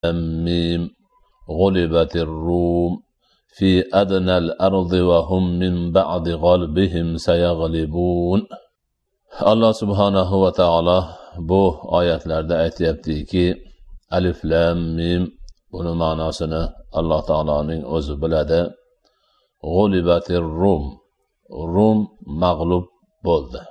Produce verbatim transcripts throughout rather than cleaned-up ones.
ميم غلبت الروم في أدنى الأرض وهم من بعد غلبهم سيغلبون. Allah subhanahu va taolo bu oyatlarda aytayaptiki, alif lam mim, buni ma'nosini Alloh taoloning o'zi biladi. G'ulibatir rum, rum mag'lub bo'ldi.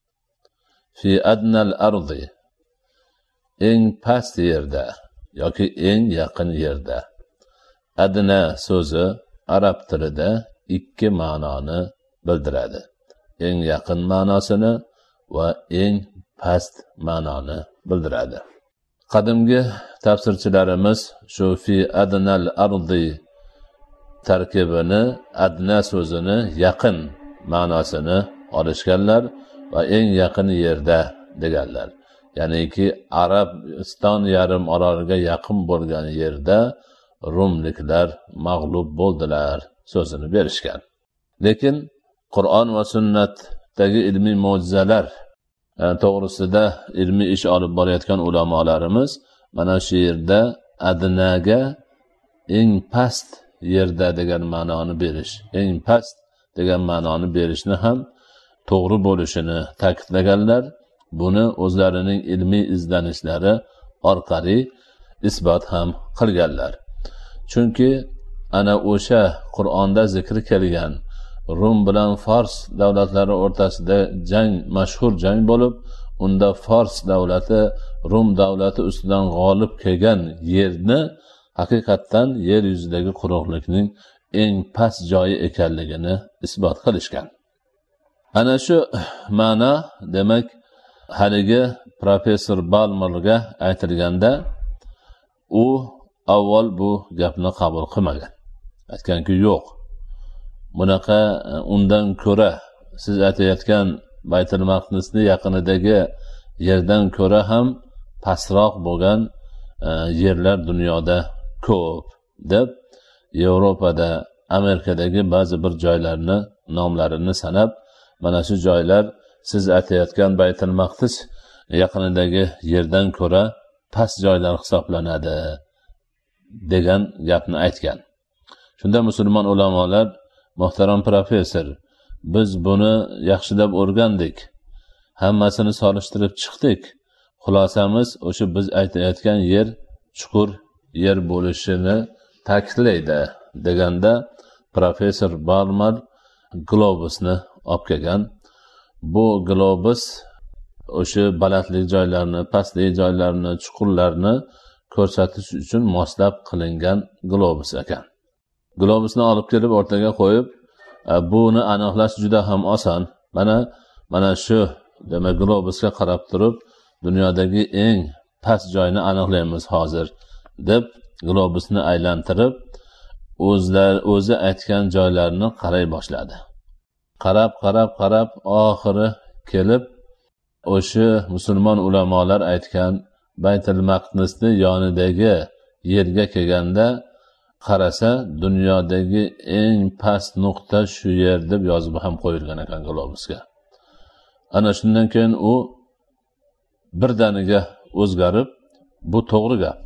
Fi adnal ardi, eng past yerda yoki eng yaqin yerda. Adna so'zi arab tilida ikki ma'noni bildiradi. Eng yaqin ma'nosini va eng past ma'noni bildiradi. Qadimgi tafsirchilarimiz shu fi adnal ardi tarkibini, adna so'zini yaqin ma'nosini olishganlar va eng yaqin yerda deganlar. Ya'niki Arabiston yarim oroliga yaqin bo'lgan yerda rumliklar mag'lub bo'ldilar so'zini berishgan. Lekin Qur'on va sunnatdagi ilmiy mo'jizalar to'g'risida ilmiy ish olib borayotgan ulamolarimiz mana shu yerda adnaga eng past yerda degan ma'noni berish, eng past degan ma'noni berishni ham to'g'ri bo'lishini ta'kidlaganlar. Buni o'zlarining ilmiy izlanishlari orqali isbot ham qilganlar. Chunki ana o'sha Qur'onda zikr kelgan Rum bilan Fors davlatlari o'rtasida jang, mashhur jang bo'lib, unda Fors davlati Rum davlati ustidan g'olib kelgan yerni haqiqatdan yer yuzidagi quruqlikning eng past joyi ekanligini isbot qilishgan. Ana shu ma'no demak haligi professor Balmerga aytilganda u avval bu gapni qabul qilmagan. Aytganki, yo'q. Bunaqa undan ko'ra siz aytayotgan Baytul Maqdisning yaqinidagi yerdan ko'ra ham pastroq bo'lgan yerlar dunyoda ko'p deb Yevropada, Amerikadagi ba'zi bir joylarni nomlarini sanab, mana shu joylar siz aytayotgan Baytul Maqdis yaqinidagi yerdan ko'ra past joylar hisoblanadi degan gapni aytgan. Shunda musulmon ulamolar, muhtaram professor, biz buni yaxshilab o'rgandik, hammasini solishtirib chiqdik. Xulosamiz o'sha biz aytayotgan yer chuqur yer bo'lishini ta'kidlaydi deganda professor Balmer globusni olib kelgan. Bu globus o'sha balandlik joylarni, pastlik joylarni, chuqurlarni ko'rsatish uchun moslab qilingan globus ekan. Globusni olib kelib o'rtaga qo'yib, buni aniqlash juda ham oson. Mana mana shu demak globusga qarab turib, dunyodagi eng past joyni aniqlaymiz hozir deb globusni aylantirib, o'zlar o'zi aytgan joylarni qaray boshladi. Qarab, qarab, qarab oxiri kelib o'sha musulmon ulamolar aytgan Baytul Maqdisning yonidagi yerga kelganda qarasa, dunyodagi eng past nuqta shu yer deb yozib ham qo'yilgan ekan globusga. Ana shundan keyin u birdaniga o'zgarib, bu to'g'ri gap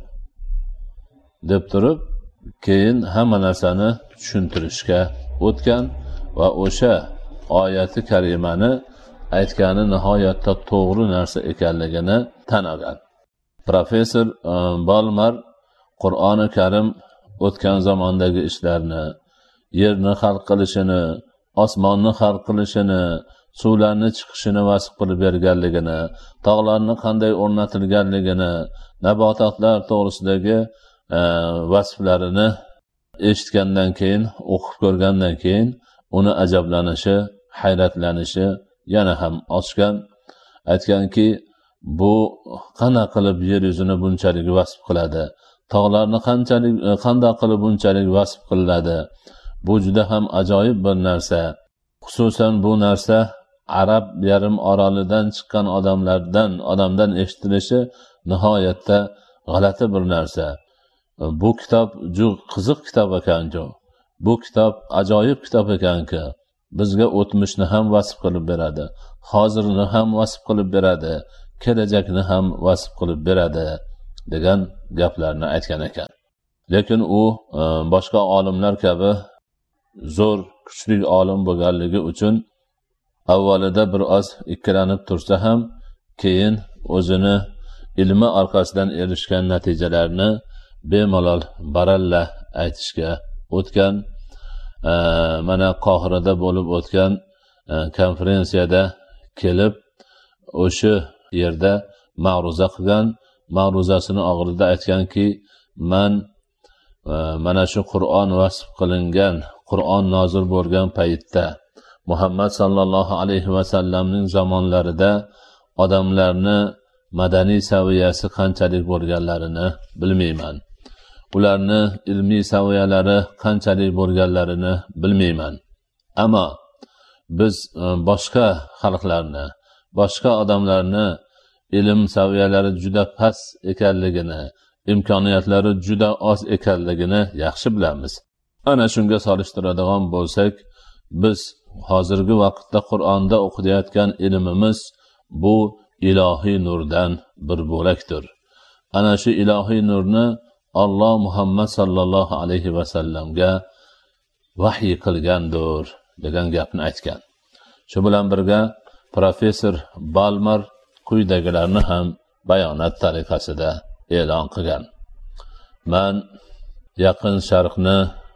deb turib, keyin hamma narsani tushuntirishga o'tgan va o'sha oyati karimani aytgani nihoyatda to'g'ri narsa ekanligini tan olgan. Professor Balmer Qur'oni Karim o'tgan zamondagi ishlarni, yerni xalq qilishini, osmonni xalq qilishini, suvlarni chiqishini vasf qilib berganligini, tog'larni qanday o'rnatilganligini, nabototlar to'g'risidagi vasflarini eshitgandan keyin, o'qib ko'rgandan keyin uni ajablanishi, hayratlanishi yana ham oshgan. Aytganki, bu qanaqa qilib yer yuzini bunchalik vasf qiladi? Tog'larni qanchalik qanday qilib bunchalik vasf qiladi? Bu juda ham ajoyib bir narsa. Xususan bu narsa Arab yarim orolidan chiqqan odamlardan, odamdan eshitilishi nihoyatda g'alati bir narsa. Bu kitob juda qiziq kitob ekan-ku. Bu kitob ajoyib kitob ekan-ku. Bizga o'tmishni ham vasf qilib beradi, hozirni ham vasf qilib beradi, kelajakni ham vasf qilib beradi degan gaplarni aytgan ekan. Lekin u boshqa olimlar kabi zo'r, kuchli olim bo'lganligi uchun avvalida bir oz ikkilanib tursa ham, keyin o'zini ilmi orqasidan erishgan natijalarni bemalol baralla aytishga o'tgan. E, mana Qohirada bo'lib o'tgan e, konferensiyada kelib o'sha yerda ma'ruza qilgan. Ma'ruzasini og'rida aytganki, man e, mana shu Qur'on vasf qilingan, Qur'on nozil bo'lgan paytda Muhammad sallallohu alayhi va sallamning zamonlarida odamlarni madaniy saviyasi qanchalik bo'lganlarini bilmayman. Ularni ilmiy saviyalari qanchalik bo'lganlarini bilmayman. Ammo biz boshqa xalqlarni, boshqa odamlarni ilm saviyalari juda past ekanligini, imkoniyatlari juda oz ekanligini yaxshi bilamiz. Ana shunga solishtiradigan bo'lsak, biz hozirgi vaqtda Qur'onda o'qiyotgan ilmimiz bu ilohiy nurdan bir bo'lakdir. Ana shu ilohiy nurni Alloh Muhammad sallallohu alayhi va sallamga vahiy qilgandir degan gapni aytgan. Shu bilan birga professor Balmer quyidagilarni ham bayonot tariqasida e'lon qilgan. Men Yaqin Sharqni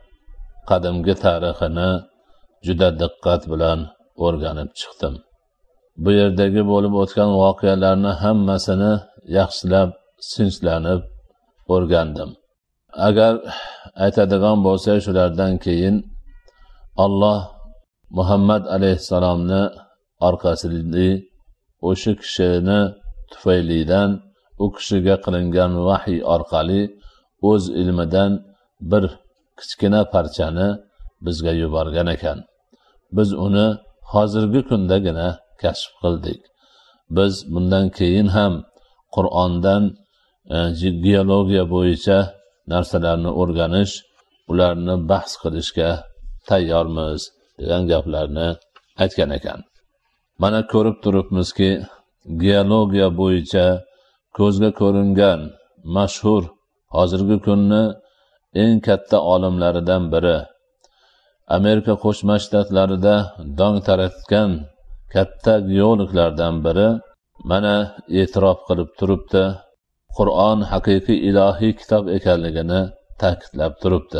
qadimgi tarixini juda diqqat bilan o'rganib chiqdim. Bu yerdagi bo'lib o'tgan voqealarni hammasini yaxshilab sinchlanib o'rgandim. Agar aytadigan bo'lsa, shulardan keyin Alloh Muhammad alayhissalomni orqasida o'sha kishini tufaylidan u kishiga qilingan vahiy orqali o'z ilmidan bir kichkina parchani bizga yuborgan ekan. Biz uni hozirgi kundagina kashf qildik. Biz bundan keyin ham Qur'ondan e, geologiya bo'yicha narsalarni o'rganish, ularni bahs qilishga tayyormiz degan gaplarni aytgan ekan. Mana ko'rib turibmizki, geologiya bo'yicha ko'zga ko'ringan mashhur hozirgi kunni eng katta olimlaridan biri, Amerika Qo'shma Shtatlarida dong taratgan katta geologlardan biri mana e'tirof qilib turibdi. Qur'on haqiqiy ilohiy kitob ekanligini ta'kidlab turibdi.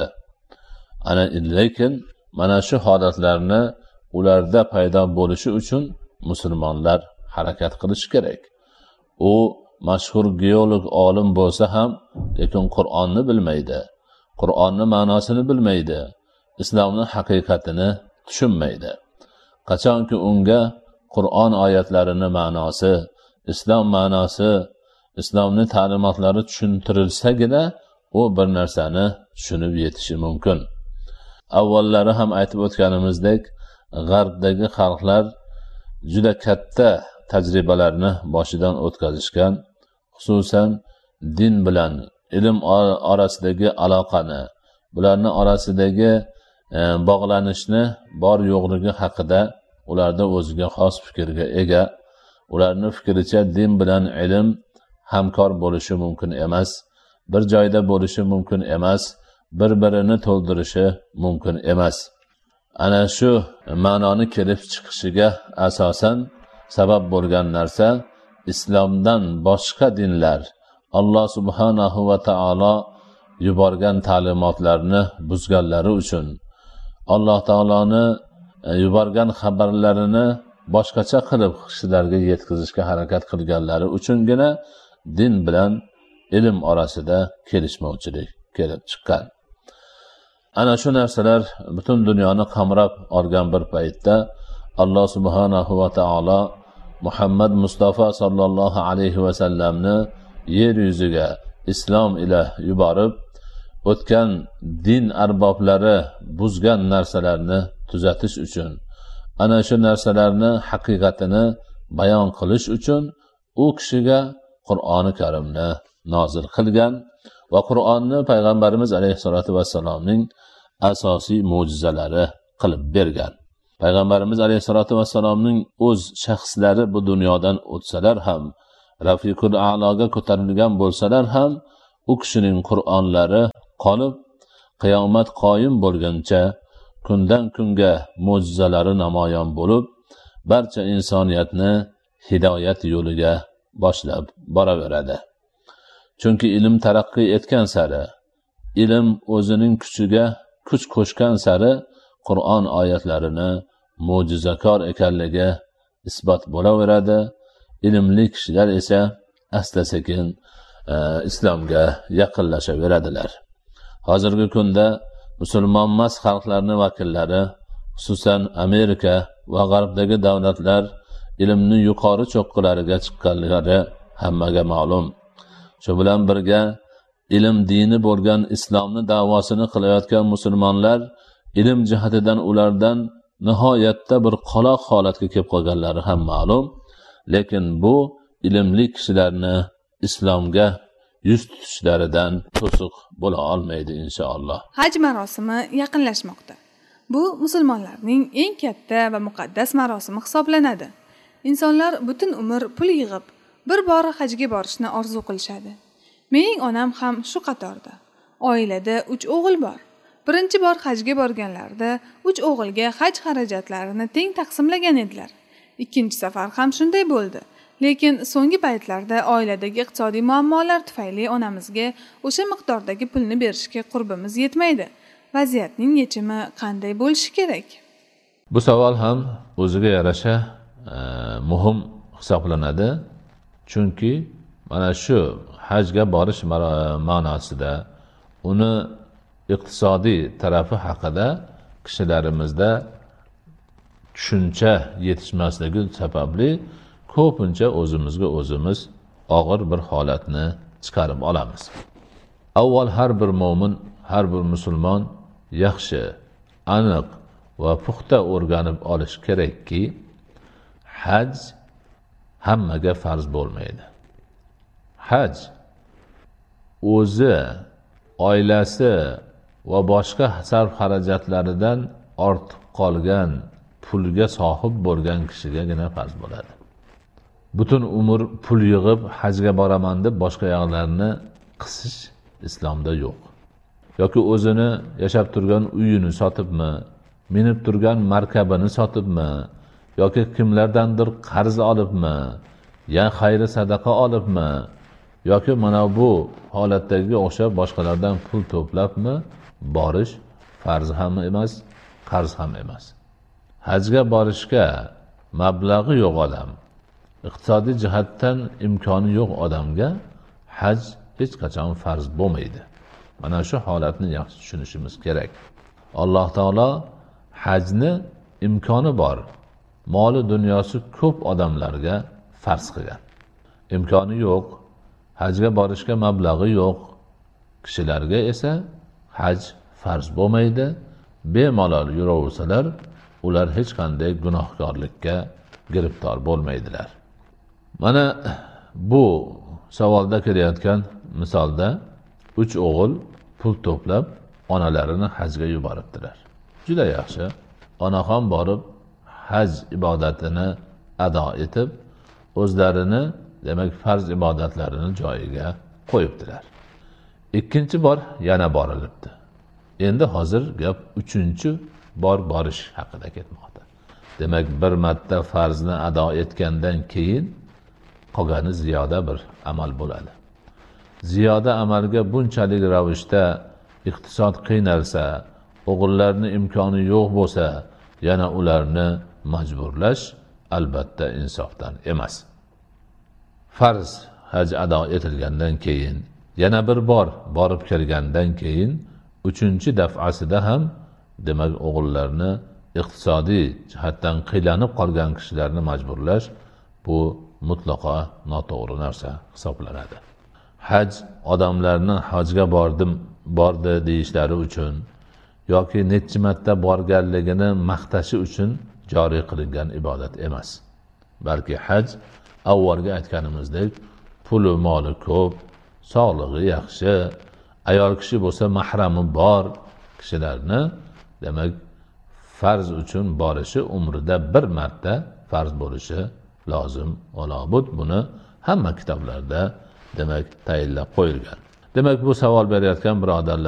Ana lekin mana shu holatlarni ularda paydo bo'lishi uchun musulmonlar harakat qilish kerak. U mashhur geolog olim bo'lsa ham, lekin Qur'onni bilmaydi. Qur'onning ma'nosini bilmaydi. Islomning haqiqatini tushunmaydi. Qachonki unga Qur'on oyatlarining ma'nosi, islom ma'nosi, islomning ta'limotlari tushuntirilsagina u bir narsani tushunib yetishi mumkin. Avvallari ham aytib o'tganimizdek, g'arbdagi xalqlar juda katta tajribalarni boshidan o'tkazishgan, xususan din bilan ilm orasidagi aloqani, bularning orasidagi e, bog'lanishni bor yo'qligi haqida ularda o'ziga xos fikrga ega. Ularning fikricha din bilan ilm hamkor bo'lishi mumkin emas, bir joyda bo'lishi mumkin emas, bir-birini to'ldirishi mumkin emas. Ana shu ma'noni kelib chiqishiga asosan sabab bo'lgan narsa islomdan boshqa dinlar Alloh subhanahu va taolo yuborgan ta'limotlarni buzganlari uchun, Alloh taoloni yuborgan xabarlarini boshqacha qilib kishilarga yetkazishga harakat qilganlari uchungina din bilan ilm orasida kelishmovchilik kelib chiqqan. Ana shu narsalar butun dunyoni qamrab olgan bir paytda Alloh subhanahu va taolo Muhammad Mustafa sallallohu alayhi va sallamni yer yuziga islom ila yuborib, o'tgan din arboblari buzgan narsalarni tuzatish uchun, ana shu narsalarni haqiqatini bayon qilish uchun u kishiga Qur'oni Karimni nozil qilgan va Qur'onni payg'ambarimiz alayhisolatu vassalomning asosiy mo'jizalari qilib bergan. Payg'ambarimiz alayhisolatu vassalomning o'z shaxslari bu dunyodan o'tsalar ham, rafiqul a'loga ko'tarilgan bo'lsalar ham u kishining qur'onlari qolib qiyomat qoyim bo'lguncha kundan kunga mo'jizalari namoyon bo'lib barcha insoniyatni hidoyat yo'liga boshlab boraveradi. Chunki ilm taraqqiy etgan sari, ilm o'zining kuchiga kuch qo'shgan sari Qur'on oyatlarini mo'jizakor ekanligi isbot bo'laveradi. Ilmli kishilar esa asta-sekin e, islomga yaqinlashaveradilar. Hozirgi kunda musulmon emas xalqlarning vakillari, xususan Amerika va g'arbdagi davlatlar ilmni yuqori cho'qqilariga chiqqanlari hammaga ma'lum. Shu bilan birga ilm dini bo'lgan islomni da'vosini qilayotgan musulmonlar ilm jihatidan ulardan nihoyatda bir qoloq holatga kelib qolganlari ham ma'lum. Lekin bu ilmli kishilarni islomga yuz tutishlaridan to'siq bo'la olmaydi inshaalloh. Haj marosimi yaqinlashmoqda. Bu musulmonlarning eng katta va muqaddas marosimi hisoblanadi. Insonlar butun umr pul yig'ib bir bor hajga borishni orzu qilishadi. Mening onam ham shu qatorda. Oilada uch o'g'il bor. Birinchi bor hajga borganlarida uch o'g'ilga haj xarajatlarini teng taqsimlagan edilar. Ikkinchi safar ham shunday bo'ldi. Lekin so'nggi paytlarda oiladagi iqtisodiy muammolar tufayli onamizga o'sha miqdordagi pulni berishga qurbimiz yetmaydi. Vaziyatning yechimi qanday bo'lishi kerak? Bu savol ham o'ziga yarasha e, muhim hisoblanadi. Chunki mana shu hajga borish ma'nosida uni iqtisodiy tarafi haqida kishilarimizda tushuncha yetishmasligi sababli ko'pincha o'zimizga o'zimiz og'ir bir holatni chiqarib olamiz. Avval har bir mo'min, har bir musulmon yaxshi, aniq va puxta o'rganib olish kerakki, haj hammaga farz bo'lmaydi. Haj o'zi, oilasi va boshqa sarf xarajatlaridan ortiq qolgan pulga sohib bo'lgan kishigagina farz bo'ladi. Butun umr pul yig'ib hajga boraman deb boshqa yoqlarni qisish islomda yo'q. Yoki o'zini yashab turgan uyini sotibmi, minib turgan markabini sotibmi, yoki kimlardandir qarz olibmi, ya xayri sadaqa olibmi, yoki mana bu holatdagi o'xshab boshqalardan pul to'plabmi borish farz ham emas, qarz ham emas. Hajga borishga mablag'i yo'q odam, iqtisodiy jihatdan imkoni yo'q odamga haj hech qachon farz bo'lmaydi. Mana shu holatni yaxshi tushunishimiz kerak. Alloh taolo hajni imkoni bor, moli dunyosi ko'p odamlarga farz qilgan. Imkoni yo'q, hajga borishga mablag'i yo'q kishilarga esa haj farz bo'lmaydi. Bemalol yuraversalar, ular hech qanday gunohkorlikka giriftor bo'lmaydilar. Mana bu savolda kelayotgan misolda uch o'g'il pul to'plab onalarini hajga yuboribdilar. Juda yaxshi. Onaxon borib haj ibodatini ado etib, o'zlarini demak farz ibodatlarini joyiga qo'yibdilar. Ikkinchi bor yana borilibdi. Endi hozir gap uchinchi bor borish haqida ketmoqda. Demak, bir marta farzni ado etgandan keyin qolgani ziyoda bir amal bo'ladi. Ziyoda amalga bunchalik ravishda iqtisod qiynalsa, o'g'illarning imkoni yo'q bo'lsa, yana ularni majburlash albatta insofdan emas. Farz haj ado etilgandan keyin, yana bir bor borib kelgandan keyin uchinchi daf'asida ham demak o'g'illarni iqtisodiy jihatdan qiynalib qolgan kishilarni majburlash bu mutlaqo noto'g'ri narsa hisoblanadi. Haj odamlarni hajga bordim, bordi deyishlari uchun yoki necha marta borganligini maqtashi uchun joriy qilingan ibodat emas. Balki haj avvalgi aytganimizdek puli moli ko'p, sog'lig'i yaxshi, ayol kishi bo'lsa mahrami bor kishilarni demak farz uchun borishi umrida bir marta farz bo'lishi lozim va lobud. Buni hamma kitoblarda demak tayinlab qo'yilgan. Demak bu savol berayotgan birodarlar